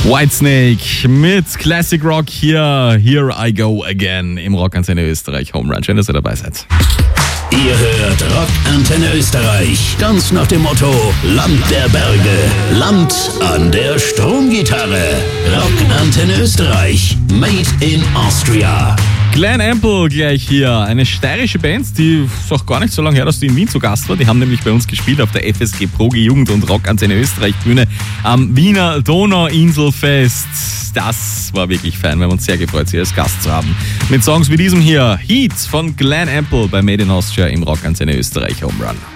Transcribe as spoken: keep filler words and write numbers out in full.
Whitesnake mit Classic Rock hier, Here I Go Again im Rockantenne Österreich Home Run. Schön, dass ihr dabei seid. Ihr hört Rockantenne Österreich, ganz nach dem Motto Land der Berge, Land an der Stromgitarre. Rockantenne Österreich, made in Austria. Glen Ample gleich hier, eine steirische Band, die ist auch gar nicht so lange her, dass die in Wien zu Gast war. Die haben nämlich bei uns gespielt auf der F S G Progi Jugend und Rockantenne Österreich Bühne am Wiener Donauinselfest. Das war wirklich fein, wir haben uns sehr gefreut, sie als Gast zu haben. Mit Songs wie diesem hier, Heat von Glen Ample bei Made in Austria im Rockantenne Österreich Home Run.